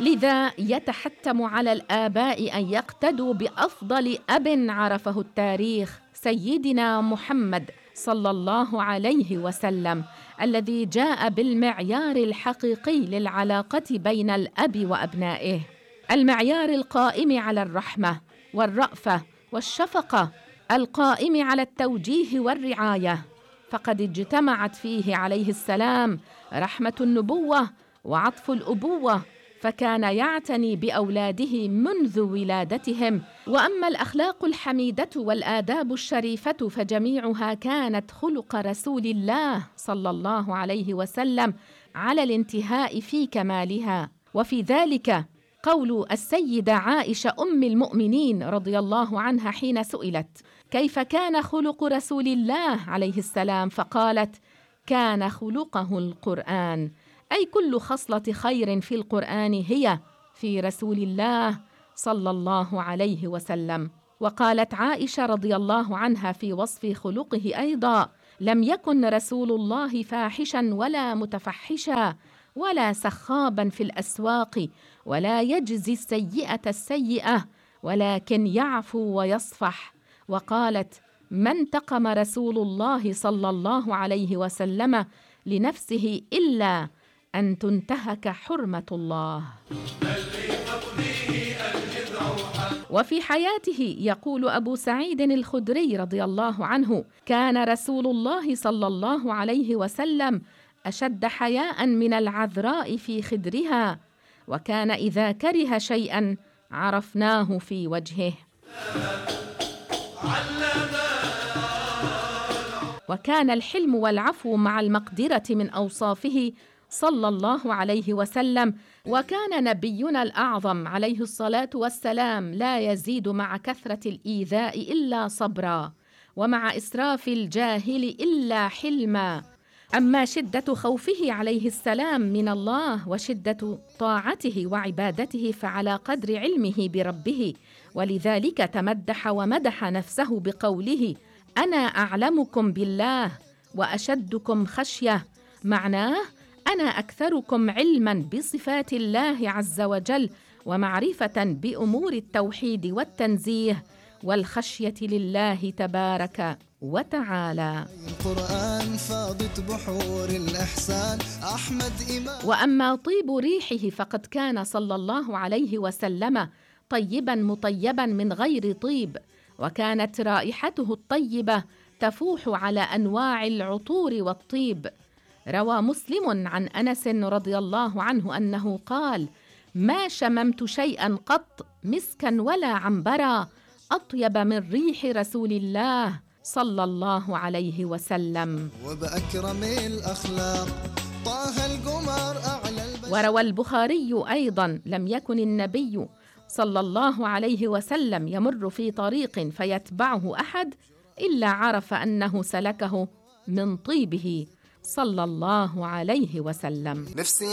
لذا يتحتم على الآباء أن يقتدوا بأفضل أب عرفه التاريخ، سيدنا محمد صلى الله عليه وسلم، الذي جاء بالمعيار الحقيقي للعلاقة بين الأب وأبنائه، المعيار القائم على الرحمة والرأفة والشفقة، القائم على التوجيه والرعاية، فقد اجتمعت فيه عليه السلام رحمة النبوة وعطف الأبوة، فكان يعتني بأولاده منذ ولادتهم. وأما الأخلاق الحميدة والآداب الشريفة فجميعها كانت خلق رسول الله صلى الله عليه وسلم على الانتهاء في كمالها. وفي ذلك قول السيدة عائشة أم المؤمنين رضي الله عنها حين سئلت كيف كان خلق رسول الله عليه السلام، فقالت: كان خلقه القرآن، أي كل خصلة خير في القرآن هي في رسول الله صلى الله عليه وسلم. وقالت عائشة رضي الله عنها في وصف خلقه أيضا: لم يكن رسول الله فاحشا ولا متفحشا ولا سخابا في الأسواق ولا يجزي السيئة السيئة ولكن يعفو ويصفح. وقالت: ما انتقم رسول الله صلى الله عليه وسلم لنفسه إلا أن تنتهك حرمة الله. وفي حياته يقول أبو سعيد الخدري رضي الله عنه: كان رسول الله صلى الله عليه وسلم أشد حياء من العذراء في خدرها، وكان إذا كره شيئا عرفناه في وجهه. وكان الحلم والعفو مع المقدرة من أوصافه صلى الله عليه وسلم. وكان نبينا الأعظم عليه الصلاة والسلام لا يزيد مع كثرة الإيذاء إلا صبرا، ومع إسراف الجاهل إلا حلما. أما شدة خوفه عليه السلام من الله وشدة طاعته وعبادته فعلى قدر علمه بربه، ولذلك تمدح ومدح نفسه بقوله: أنا أعلمكم بالله وأشدكم خشية، معناه أنا أكثركم علما بصفات الله عز وجل ومعرفة بأمور التوحيد والتنزيه والخشية لله تبارك وتعالى. القرآن فاضت بحور الإحسان أحمد إمام. وأما طيب ريحه فقد كان صلى الله عليه وسلم طيبا مطيبا من غير طيب، وكانت رائحته الطيبة تفوح على أنواع العطور والطيب. روى مسلم عن أنس رضي الله عنه أنه قال: ما شممت شيئا قط مسكا ولا عنبرا أطيب من ريح رسول الله صلى الله عليه وسلم. وبأكرم الأخلاق طه القمر أعلى وروى البخاري أيضا: لم يكن النبي صلى الله عليه وسلم يمر في طريق فيتبعه أحد إلا عرف أنه سلكه من طيبه صلى الله عليه وسلم.